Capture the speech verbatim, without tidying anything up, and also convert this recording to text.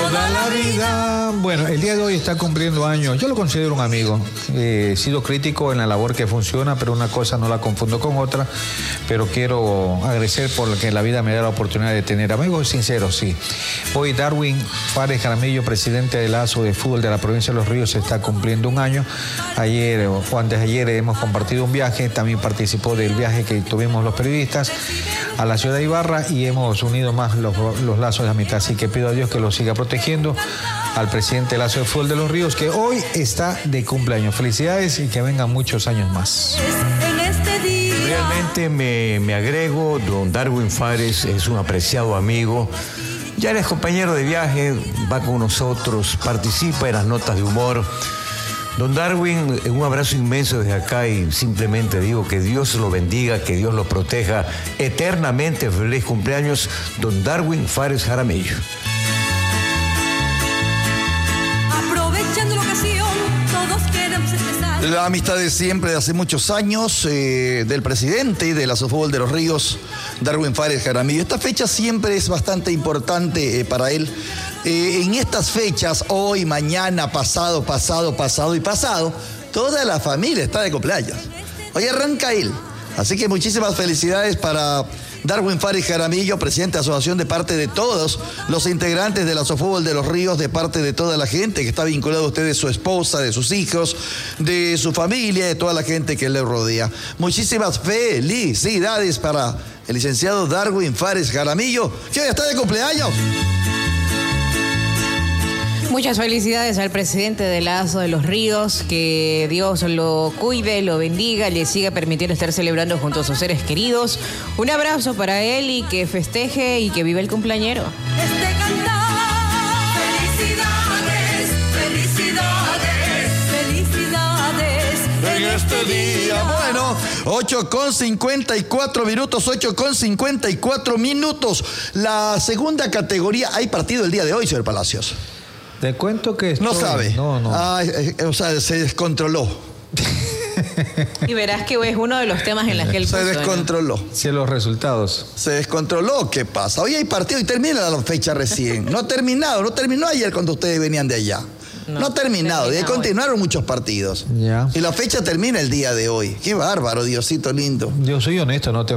toda la vida. Bueno, el día de hoy está cumpliendo años. Yo lo considero un amigo. Eh, he sido crítico en la labor que funciona, pero una cosa no la confundo con otra. Pero quiero agradecer por que la vida me da la oportunidad de tener amigos sinceros, sí. Hoy Darwin Fares Jaramillo, presidente del Lazo de Fútbol de la provincia de Los Ríos, está cumpliendo un año. Ayer o antes de ayer hemos compartido un viaje. También participó del viaje que tuvimos los periodistas a la ciudad de Ibarra y hemos unido más los, los lazos de amistad. Así que pido a Dios que lo siga protegiendo, al presidente del Lazo de Fútbol de Los Ríos, que hoy está de cumpleaños. Felicidades y que vengan muchos años más. Realmente me, me agrego, don Darwin Fares es un apreciado amigo. Ya eres compañero de viaje, va con nosotros, participa en las notas de humor. Don Darwin, un abrazo inmenso desde acá y simplemente digo que Dios lo bendiga, que Dios lo proteja eternamente. Feliz cumpleaños, don Darwin Fares Jaramillo. Aprovechando la ocasión, todos queremos expresar la amistad de siempre, de hace muchos años, eh, del presidente de la Fútbol de Los Ríos, Darwin Fares Jaramillo. Esta fecha siempre es bastante importante eh, para él. Eh, en estas fechas, hoy, mañana, pasado, pasado, pasado y pasado, toda la familia está de cumpleaños. Hoy arranca él. Así que muchísimas felicidades para Darwin Fares Jaramillo, presidente de la asociación, de parte de todos los integrantes de la Fútbol de Los Ríos, de parte de toda la gente que está vinculada a usted, de su esposa, de sus hijos, de su familia, de toda la gente que le rodea. Muchísimas felicidades para el licenciado Darwin Fares Jaramillo, que hoy está de cumpleaños. Muchas felicidades al presidente del Lazo de Los Ríos, que Dios lo cuide, lo bendiga, le siga permitiendo estar celebrando junto a sus seres queridos. Un abrazo para él y que festeje y que viva el cumpleañero. este cantar. Felicidades, felicidades, felicidades En este día, bueno, ocho con cincuenta y cuatro minutos, ocho con cincuenta y cuatro minutos. La segunda categoría, hay partido el día de hoy, señor Palacios. Te cuento que estoy... No sabe. No, no. Ay, eh, o sea, se descontroló. Y verás que es uno de los temas en los que él Se puso, descontroló. ¿no? Sí, los resultados. Se descontroló. ¿Qué pasa? Hoy hay partido y termina la fecha recién. No ha terminado. No terminó ayer cuando ustedes venían de allá. No, no ha terminado. Y continuaron hoy muchos partidos. Ya. Y la fecha termina el día de hoy. Qué bárbaro, Diosito lindo. Yo soy honesto, no te